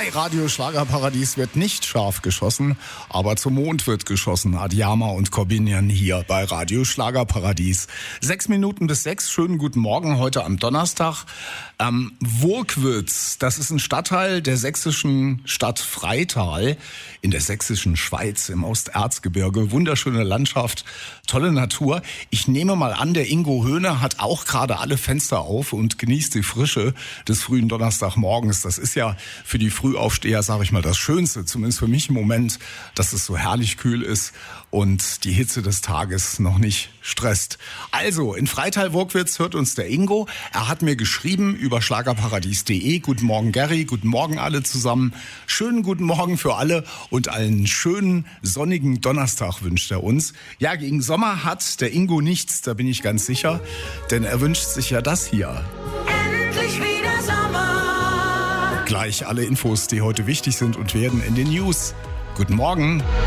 Bei Radio Schlagerparadies wird nicht scharf geschossen, aber zum Mond wird geschossen. Adjama und Corbinian hier bei Radio Schlagerparadies. 6 Minuten bis 6. Schönen guten Morgen heute am Donnerstag. Wurkwitz, das ist ein Stadtteil der sächsischen Stadt Freital in der sächsischen Schweiz im Osterzgebirge. Wunderschöne Landschaft, tolle Natur. Ich nehme mal an, der Ingo Höhne hat auch gerade alle Fenster auf und genießt die Frische des frühen Donnerstagmorgens. Das ist ja für die Frühaufsteher, sage ich mal, das Schönste, zumindest für mich im Moment, dass es so herrlich kühl ist und die Hitze des Tages noch nicht stresst. Also, in Freital-Wurkwitz hört uns der Ingo. Er hat mir geschrieben über schlagerparadies.de. Guten Morgen, Gary. Guten Morgen alle zusammen. Schönen guten Morgen für alle und einen schönen sonnigen Donnerstag wünscht er uns. Ja, gegen Sommer hat der Ingo nichts, da bin ich ganz sicher, denn er wünscht sich ja das hier. Endlich wieder Sommer. Gleich alle Infos, die heute wichtig sind und werden in den News. Guten Morgen.